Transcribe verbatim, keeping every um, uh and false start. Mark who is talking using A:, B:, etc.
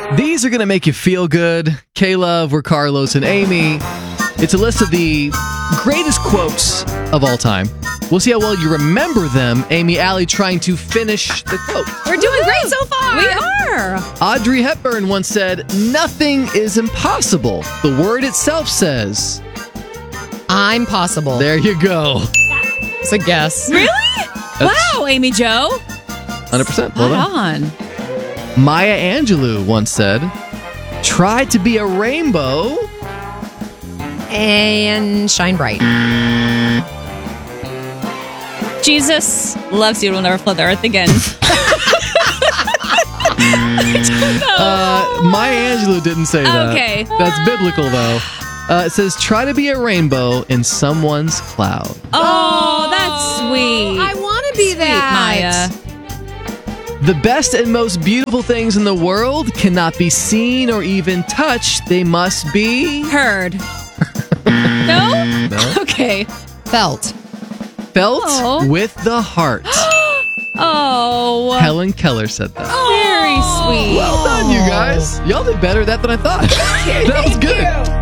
A: These are going to make you feel good. K-Love, we're Carlos and Amy. It's a list of the greatest quotes of all time. We'll see how well you remember them. Amy, Allie trying to finish the quote.
B: We're doing great so far.
C: We are.
A: Audrey Hepburn once said, "Nothing is impossible. The word itself says."
B: I'm possible.
A: There you go.
B: It's a guess.
C: Really?
A: That's
C: wow, Amy Jo.
A: one hundred percent. Well
C: Hold
A: done.
C: on.
A: Maya Angelou once said, "Try to be a rainbow."
B: And shine bright.
C: Jesus loves you. Will never flood the earth again.
A: Uh, Maya Angelou didn't say that.
C: Okay.
A: That's biblical, though. Uh, it says, "Try to be a rainbow in someone's cloud."
C: Oh, that's sweet.
B: I want to be
C: Sweet,
B: that.
C: Maya.
A: The best and most beautiful things in the world cannot be seen or even touched. They must be
C: Heard. No?
A: no.
C: Okay.
B: Felt.
A: felt
C: Oh.
A: with the heart.
C: Oh.
A: Helen Keller said that.
C: Very sweet.
A: Well done, you guys. Y'all did better at that than I thought. That was good.